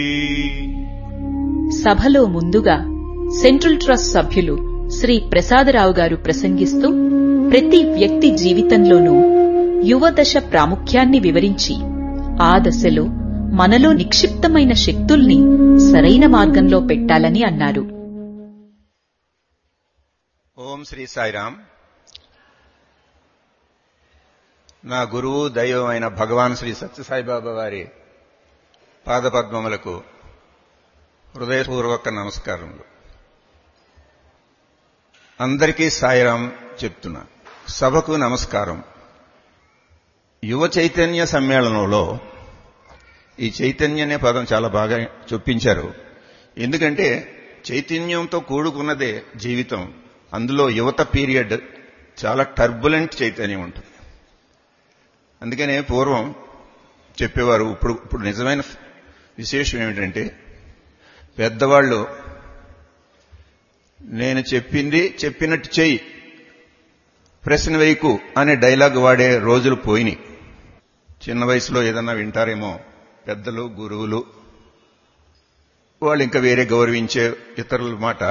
సభలో ముందుగా central trust సభ్యులు శ్రీ ప్రసాదరావు గారు ప్రసంగిస్తూ ప్రతి వ్యక్తి జీవితంలోనూ యువదశ ప్రాముఖ్యాన్ని వివరించి ఆ దశలో మనలో నిక్షిప్తమైన శక్తుల్ని సరైన మార్గంలో పెట్టాలని అన్నారు. ఓం శ్రీ సాయిరాం. నా గురువు దైవమైన భగవాన్ శ్రీ సత్యసాయిబాబా వారి పాదపద్మములకు హృదయపూర్వక నమస్కారములు. అందరికీ సాయిరాం చెప్తున్నా. సభకు నమస్కారం. యువ చైతన్య సమ్మేళనంలో ఈ చైతన్య అనే పదం చాలా బాగా చొప్పించారు. ఎందుకంటే చైతన్యంతో కూడుకున్నదే జీవితం. అందులో యువత పీరియడ్ చాలా టర్బులెంట్ చైతన్యం ఉంటుంది. అందుకనే పూర్వం చెప్పేవారు, ఇప్పుడు నిజమైన విశేషం ఏమిటంటే పెద్దవాళ్ళు నేను చెప్పింది చెప్పినట్టు చెయ్యి, ప్రశ్న వేయకు అనే డైలాగ్ వాడే రోజులు పోయినాయి. చిన్న వయసులో ఏదన్నా వింటారేమో పెద్దలు, గురువులు, వాళ్ళు ఇంకా వేరే గౌరవించే ఇతరుల మాట.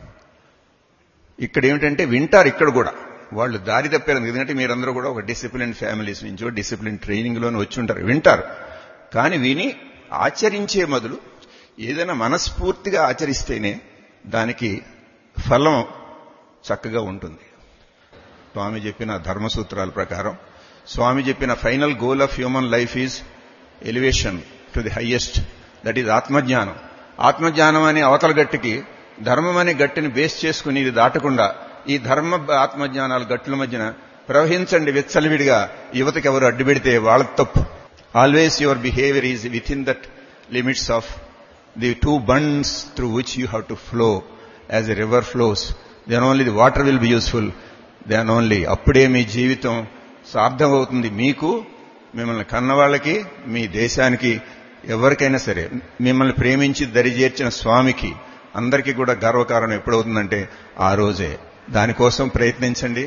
ఇక్కడ ఏమిటంటే వింటారు, ఇక్కడ కూడా వాళ్ళు దారి తప్పారు. ఎందుకంటే మీరందరూ కూడా ఒక డిసిప్లిన్ ఫ్యామిలీస్ నుంచో డిసిప్లిన్ ట్రైనింగ్లోనే వచ్చి ఉంటారు. వింటారు, కానీ విని ఆచరించే మొదలు ఏదైనా మనస్ఫూర్తిగా ఆచరిస్తేనే దానికి ఫలం చక్కగా ఉంటుంది. స్వామి చెప్పిన ధర్మసూత్రాల ప్రకారం, స్వామి చెప్పిన final goal of human life is elevation to the highest, that is ఆత్మజ్ఞానం. ఆత్మజ్ఞానం అనే అవతల గట్టికి ధర్మం అనే గట్టిని బేస్ చేసుకుని ఇది దాటకుండా ఈ ధర్మ ఆత్మజ్ఞానాల గట్టుల మధ్యన ప్రవహించండి విచ్చలవిడిగా. యువతకి ఎవరు అడ్డుపెడితే వాళ్ళ తప్పు. Always your behaviour is with in that limits of the two bunds through which you have to flow as a river flows. Then only the water will be useful. Then only అప్పుడే మీ జీవితం సార్థమవుతుంది. మీకు, మిమ్మల్ని కన్నవాళ్ళకి, మీ దేశానికి, ఎవరికైనా సరే మిమ్మల్ని ప్రేమించి దరిచేర్చిన స్వామికి అందరికీ కూడా గర్వకారణం ఎప్పుడవుతుందంటే ఆ రోజే. దానికోసం ప్రయత్నించండి.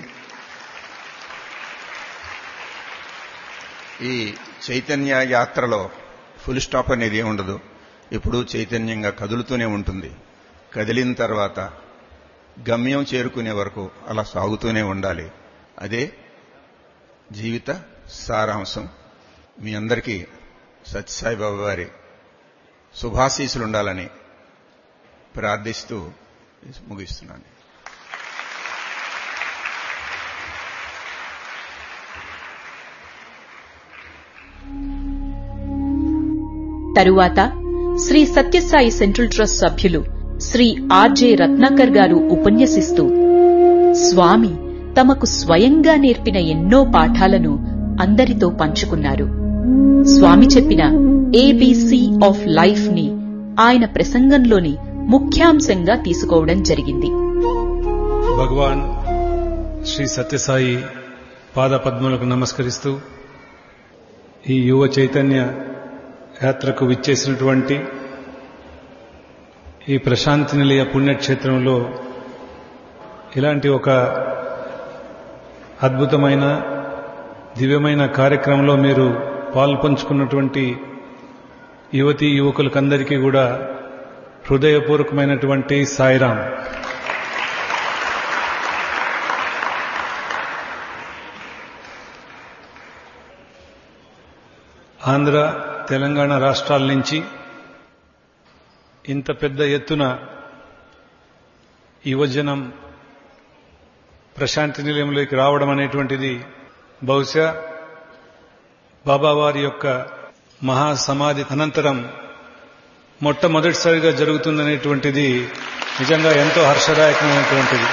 ఈ చైతన్య యాత్రలో ఫుల్ స్టాప్ అనేది ఏముండదు. ఇప్పుడు చైతన్యంగా కదులుతూనే ఉంటుంది. కదిలిన తర్వాత గమ్యం చేరుకునే వరకు అలా సాగుతూనే ఉండాలి. అదే జీవిత సారాంశం. మీ అందరికీ సత్యసాయిబాబా వారి శుభాశీస్సులు ఉండాలని ప్రార్థిస్తూ ముగిస్తున్నాను. తరువాత శ్రీ సత్యసాయి సెంట్రల్ ట్రస్ట్ సభ్యులు శ్రీ ఆర్జే రత్నాకర్ గారు ఉపన్యసిస్తూ స్వామి తమకు స్వయంగా నేర్పిన ఎన్నో పాఠాలను అందరితో పంచుకున్నారు. స్వామి చెప్పిన ఏబీసీ ఆఫ్ లైఫ్ ని ఆయన ప్రసంగంలోని ముఖ్యాంశంగా తీసుకోవడం జరిగింది. భగవాన్ శ్రీ సత్యసాయి పాదపద్మలకు నమస్కరిస్తూ ఈ యువ చైతన్య యాత్రకు విచ్చేసినటువంటి ఈ ప్రశాంతి నిలయ పుణ్యక్షేత్రంలో ఇలాంటి ఒక అద్భుతమైన దివ్యమైన కార్యక్రమంలో మీరు పాల్పంచుకున్నటువంటి యువతీ యువకులకందరికీ కూడా హృదయపూర్వకమైనటువంటి సాయిరాం. ఆంధ్ర, తెలంగాణ రాష్ట్రాల నుంచి ఇంత పెద్ద ఎత్తున యువజనం ప్రశాంతి నిలయంలోకి రావడం అనేటువంటిది బహుశా బాబావారి యొక్క మహాసమాధి అనంతరం మొట్టమొదటిసారిగా జరుగుతుందనేటువంటిది నిజంగా ఎంతో హర్షదాయకమైనటువంటిది.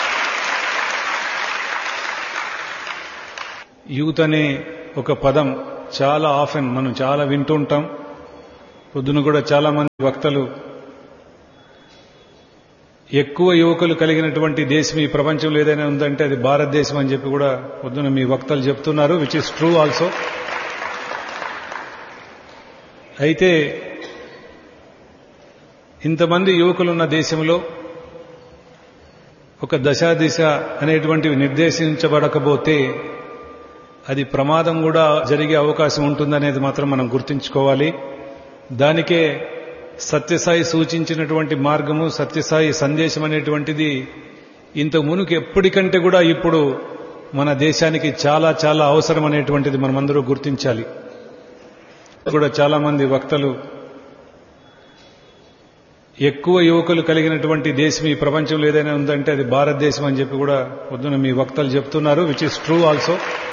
యూత్ అనే ఒక పదం చాలా ఆఫెన్ మనం చాలా వింటూ ఉంటాం. పొద్దున కూడా చాలా మంది వక్తలు ఎక్కువ యువకులు కలిగినటువంటి దేశం ఈ ప్రపంచంలో ఏదైనా ఉందంటే అది భారతదేశం అని చెప్పి కూడా పొద్దున మీ వక్తలు చెప్తున్నారు, విచ్ ఇస్ ట్రూ ఆల్సో. అయితే ఇంతమంది యువకులున్న దేశంలో ఒక దశాదిశ అనేటువంటివి నిర్దేశించబడకపోతే అది ప్రమాదం కూడా జరిగే అవకాశం ఉంటుందనేది మాత్రం మనం గుర్తుంచుకోవాలి. దానికే సత్యసాయి సూచించినటువంటి మార్గము, సత్యసాయి సందేశం అనేటువంటిది ఇంత మునుకు ఎప్పటికంటే కూడా ఇప్పుడు మన దేశానికి చాలా చాలా అవసరం అనేటువంటిది మనమందరూ గుర్తించాలి. కూడా చాలా మంది వక్తలు ఎక్కువ యువకులు కలిగినటువంటి దేశం ఈ ప్రపంచంలో ఏదైనా ఉందంటే అది భారతదేశం అని చెప్పి కూడా పొద్దున మీ వక్తలు చెప్తున్నారు, విచ్ ఇస్ ట్రూ ఆల్సో.